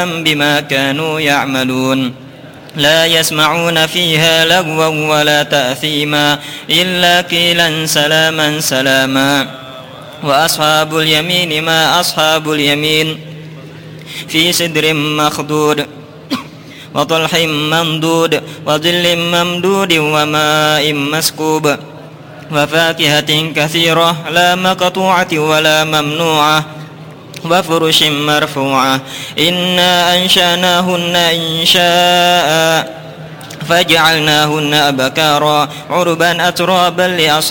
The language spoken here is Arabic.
بما كانوا يعملون لا يسمعون فيها لغوا ولا تأثيما إلا قيلا سلاما سلاما. وأصحاب اليمين ما أصحاب اليمين في سدر مخضود وطلح منضود وظل ممدود وماء مسكوب وفاكهة كثيرة لا مقطوعة ولا ممنوعة وفرش مرفوعة إنا أنشأناهن إنشاء فجعلناهن أبكارا عربا أترابا لأصحاب